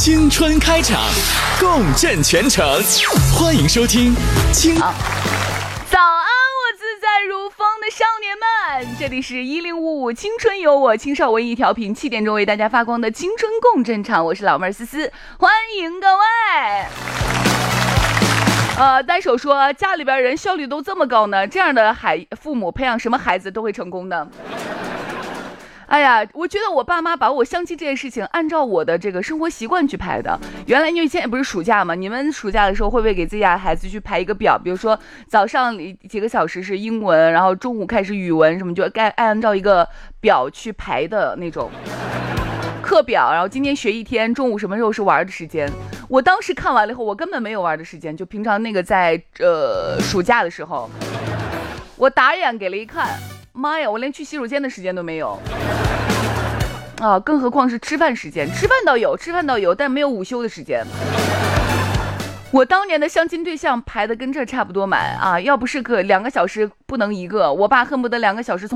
青春开场，共振全城，欢迎收听早安，我自在如风的少年们，这里是1055青春有我，青少文艺调频7点钟为大家发光的青春共振场，我是老妹儿思思，欢迎各位。单手说家里边人效率都这么高呢，这样的父母培养什么孩子都会成功的。哎呀，我觉得我爸妈把我相亲这件事情按照我的这个生活习惯去排的。原来因为现在不是暑假嘛，你们暑假的时候会不会给自己家孩子去排一个表？比如说早上几个小时是英文，然后中午开始语文什么，就该按照一个表去排的那种课表。然后今天学一天，中午什么时候是玩的时间？我当时看完了以后，我根本没有玩的时间，就平常那个在暑假的时候，我打眼给了一看。妈呀，我连去洗手间的时间都没有啊！更何况是吃饭时间，吃饭倒有，但没有午休的时间。我当年的相亲对象排的跟这差不多满啊，要不是2个小时不能一个，我爸恨不得2个小时从